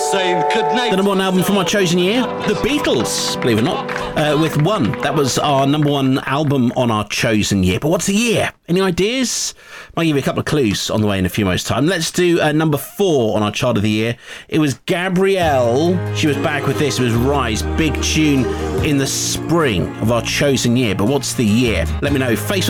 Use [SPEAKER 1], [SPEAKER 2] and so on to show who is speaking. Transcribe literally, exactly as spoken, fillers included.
[SPEAKER 1] saying good night.
[SPEAKER 2] The number one album from our chosen year, The Beatles, believe it or not, uh, with One. That was our number one album on our chosen year. But what's the year? Any ideas? Might give you a couple of clues on the way in a few moments' time. Let's do uh, number four on our chart of the year. It was Gabrielle. She was back with this. It was Rise, big tune in the spring of our chosen year. But what's the year? Let me know. Facebook.